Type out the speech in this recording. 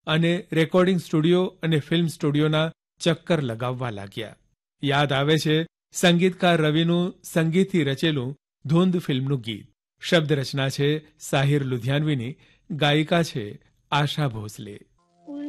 અને recording studio અને film સ્ટુડિયોના ચક્કર લગાવવા લાગ્યા. યાદ આવે છે સંગીતકાર રવિનું સંગીતથી રચેલું ધૂંધ ફિલ્મનું ગીત. શબ્દ રચના છે સાહિર લુધિયાનવીની, ગાયિકા છે આશા ભોસલે.